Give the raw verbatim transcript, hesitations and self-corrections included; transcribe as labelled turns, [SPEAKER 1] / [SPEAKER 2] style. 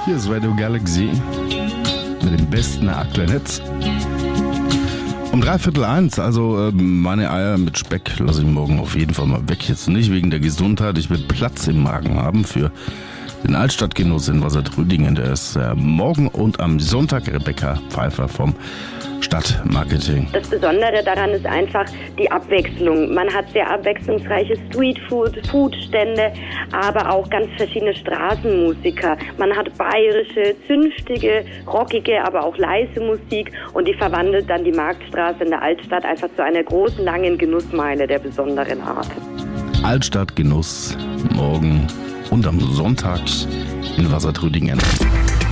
[SPEAKER 1] Hier ist Radio Galaxy mit dem besten aktuellen Netz. Um dreiviertel eins, also äh, meine Eier mit Speck lasse ich morgen auf jeden Fall mal weg. Jetzt nicht wegen der Gesundheit, ich will Platz im Magen haben für den Altstadtgenuss in Wassertrödingen. Der ist äh, morgen und am Sonntag. Rebecca Pfeiffer vom Stadtmarketing.
[SPEAKER 2] Das Besondere daran ist einfach die Abwechslung. Man hat sehr abwechslungsreiche Streetfood, Foodstände, aber auch ganz verschiedene Straßenmusiker. Man hat bayerische, zünftige, rockige, aber auch leise Musik und die verwandelt dann die Marktstraße in der Altstadt einfach zu einer großen, langen Genussmeile der besonderen Art.
[SPEAKER 1] Altstadtgenuss morgen und am Sonntag in Wassertrödingen.